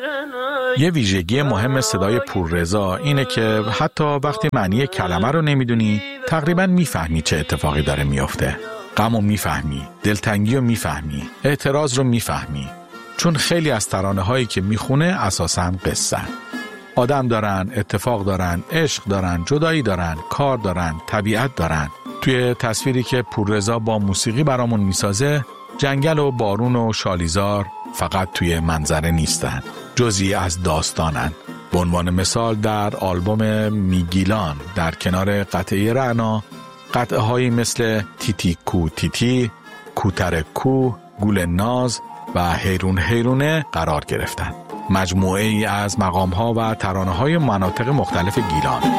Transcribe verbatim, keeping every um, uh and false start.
یه ویژگی مهم صدای پوررضا اینه که حتی وقتی معنی کلمه رو نمیدونی تقریباً میفهمی چه اتفاقی داره میافته. غم رو میفهمی، دلتنگی رو میفهمی، اعتراض رو میفهمی. چون خیلی از ترانه هایی که میخونه اساساً قصه. آدم دارن، اتفاق دارن، عشق دارن، جدایی دارن، کار دارن، طبیعت دارن. توی تصویری که پوررضا با موسیقی برامون میسازه، جنگل و بارون و شالیزار فقط توی منظره نیستن، جزئی از داستانن. به عنوان مثال در آلبوم میگیلان در کنار قطعه رعنا، قطعه هایی مثل تیتی کو تیتی، کوتر کو، گول ناز و حیرون حیرونه قرار گرفتن. مجموعه ای از مقام ها و ترانه های مناطق مختلف گیلان.